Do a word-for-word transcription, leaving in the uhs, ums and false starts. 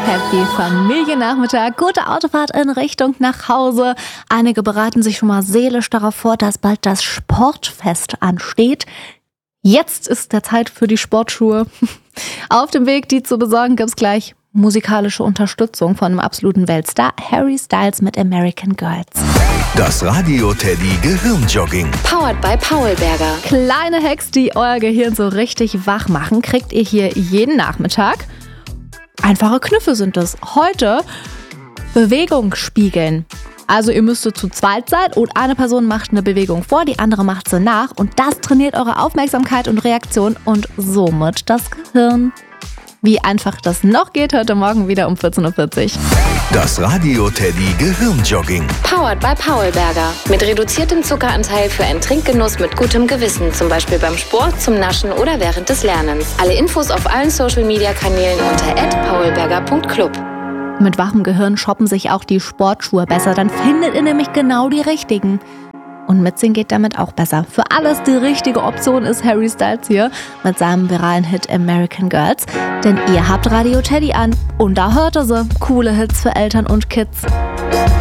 Happy Familiennachmittag, gute Autofahrt in Richtung nach Hause. Einige bereiten sich schon mal seelisch darauf vor, dass bald das Sportfest ansteht. Jetzt ist der Zeit für die Sportschuhe. Auf dem Weg, die zu besorgen, gibt's gleich musikalische Unterstützung von einem absoluten Weltstar, Harry Styles mit American Girls. Das Radio Teddy Gehirnjogging. Powered by Paulberger. Kleine Hacks, die euer Gehirn so richtig wach machen, kriegt ihr hier jeden Nachmittag. Einfache Kniffe sind es. Heute Bewegung spiegeln. Also ihr müsstet zu zweit sein und eine Person macht eine Bewegung vor, die andere macht sie nach. Und das trainiert eure Aufmerksamkeit und Reaktion und somit das Gehirn. Wie einfach das noch geht, heute Morgen wieder um vierzehn Uhr vierzig. Das Radio Teddy Gehirnjogging. Powered by Paulberger. Mit reduziertem Zuckeranteil für einen Trinkgenuss mit gutem Gewissen. Zum Beispiel beim Sport, zum Naschen oder während des Lernens. Alle Infos auf allen Social-Media-Kanälen unter at paulberger punkt club. Mit wachem Gehirn shoppen sich auch die Sportschuhe besser. Dann findet ihr nämlich genau die richtigen. Und mitsingen geht damit auch besser. Für alles die richtige Option ist Harry Styles hier mit seinem viralen Hit American Girls. Denn ihr habt Radio Teddy an und da hört ihr sie. Coole Hits für Eltern und Kids.